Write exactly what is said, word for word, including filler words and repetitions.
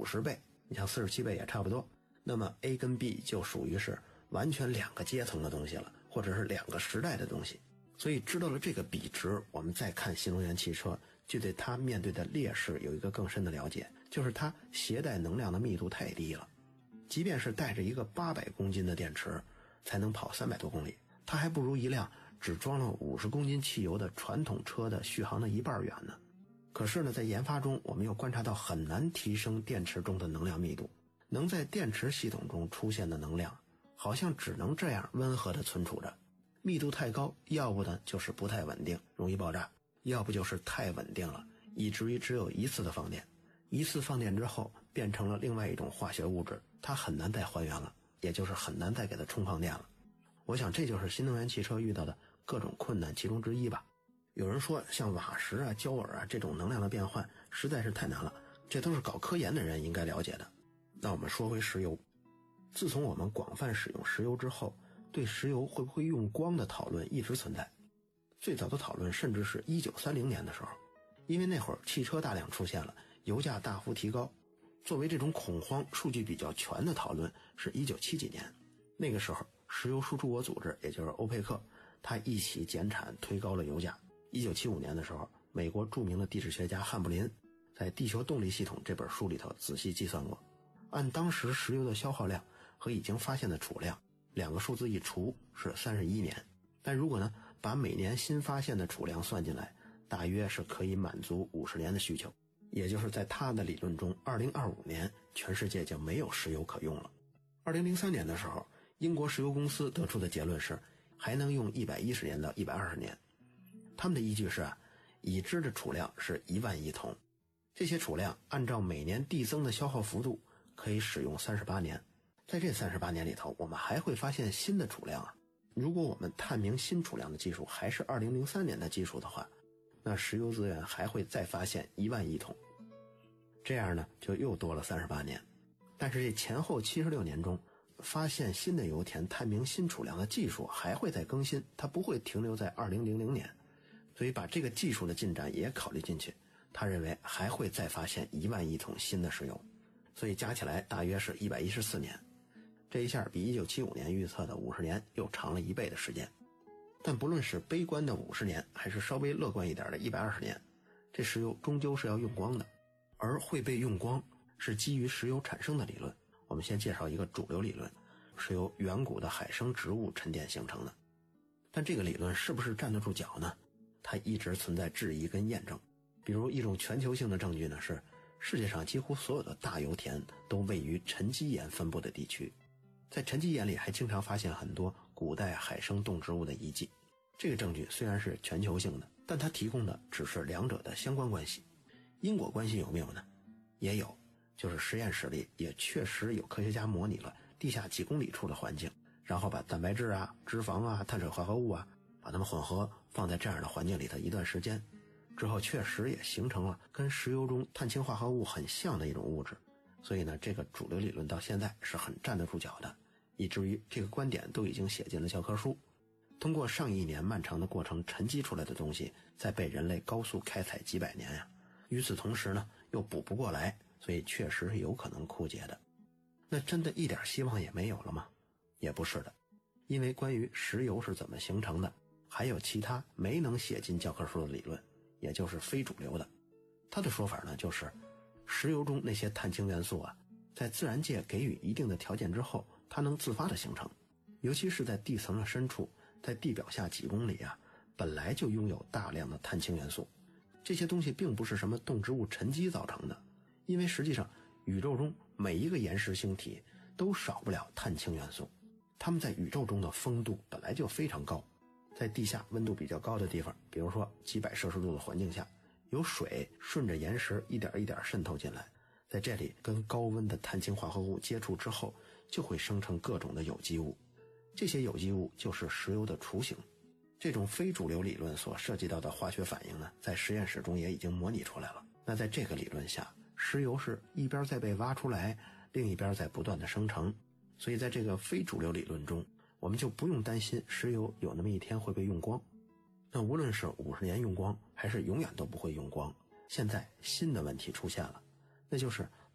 十倍，你像四十七倍也差不多。那么 A 跟 B 就属于是完全两个阶层的东西了，或者是两个时代的东西。所以知道了这个比值，我们再看新能源汽车，就对它面对的劣势有一个更深的了解，就是它携带能量的密度太低了。即便是带着一个八百公斤的电池才能跑三百多公里，它还不如一辆只装了五十公斤汽油的传统车的续航的一半远呢。可是呢，在研发中我们又观察到很难提升电池中的能量密度，能在电池系统中出现的能量好像只能这样温和地存储着，密度太高，要不呢就是不太稳定，容易爆炸，要不就是太稳定了，以至于只有一次的放电，一次放电之后变成了另外一种化学物质，它很难再还原了，也就是很难再给它充放电了。我想这就是新能源汽车遇到的各种困难其中之一吧。有人说像瓦什啊、焦耳啊这种能量的变换实在是太难了，这都是搞科研的人应该了解的。那我们说回石油，自从我们广泛使用石油之后，对石油会不会用光的讨论一直存在。最早的讨论甚至是一九三零年的时候，因为那会儿汽车大量出现了，油价大幅提高。作为这种恐慌数据比较全的讨论是一九七几年，那个时候石油输出国组织也就是欧佩克，它一起减产推高了油价。一九七五年的时候，美国著名的地质学家汉布林在《地球动力系统》这本书里头仔细计算过，按当时石油的消耗量和已经发现的储量，两个数字一除是三十一年。但如果呢把每年新发现的储量算进来，大约是可以满足五十年的需求。也就是在他的理论中，二零二五年全世界就没有石油可用了。二零零三年的时候，英国石油公司得出的结论是还能用一百一十年到一百二十年。他们的依据是啊，已知的储量是一万亿桶，这些储量按照每年递增的消耗幅度可以使用三十八年。在这三十八年里头，我们还会发现新的储量啊。如果我们探明新储量的技术还是二零零三年的技术的话，那石油资源还会再发现一万亿桶，这样呢就又多了三十八年。但是这前后七十六年中，发现新的油田、探明新储量的技术还会再更新，它不会停留在二零零零年。所以把这个技术的进展也考虑进去，他认为还会再发现一万亿桶新的石油，所以加起来大约是一百一十四年。这一下比一九七五年预测的五十年又长了一倍的时间。但不论是悲观的五十年还是稍微乐观一点的一百二十年，这石油终究是要用光的，而会被用光是基于石油产生的理论。我们先介绍一个主流理论，是由远古的海生植物沉淀形成的。但这个理论是不是站得住脚呢？它一直存在质疑跟验证。比如一种全球性的证据呢，是世界上几乎所有的大油田都位于沉积岩分布的地区，在沉积岩里还经常发现很多古代海生动植物的遗迹。这个证据虽然是全球性的，但它提供的只是两者的相关关系。因果关系有没有呢？也有，就是实验室里也确实有科学家模拟了地下几公里处的环境，然后把蛋白质啊、脂肪啊、碳水化合物啊把它们混合放在这样的环境里头一段时间之后，确实也形成了跟石油中碳氢化合物很像的一种物质。所以呢，这个主流理论到现在是很站得住脚的，以至于这个观点都已经写进了教科书。通过上亿年漫长的过程沉积出来的东西，再被人类高速开采几百年呀，与此同时呢又补不过来，所以确实是有可能枯竭的。那真的一点希望也没有了吗？也不是的，因为关于石油是怎么形成的，还有其他没能写进教科书的理论，也就是非主流的。他的说法呢，就是石油中那些碳氢元素啊，在自然界给予一定的条件之后，它能自发的形成。尤其是在地层的深处，在地表下几公里啊，本来就拥有大量的碳氢元素。这些东西并不是什么动植物沉积造成的，因为实际上宇宙中每一个岩石星体都少不了碳氢元素。它们在宇宙中的风度本来就非常高，在地下温度比较高的地方，比如说几百摄氏度的环境下，有水顺着岩石一点一点渗透进来，在这里跟高温的碳氢化合物接触之后，就会生成各种的有机物。这些有机物就是石油的雏形。这种非主流理论所涉及到的化学反应呢，在实验室中也已经模拟出来了。那在这个理论下，石油是一边在被挖出来，另一边在不断的生成。所以在这个非主流理论中，我们就不用担心石油有那么一天会被用光。那无论是五十年用光，还是永远都不会用光，现在新的问题出现了，那就是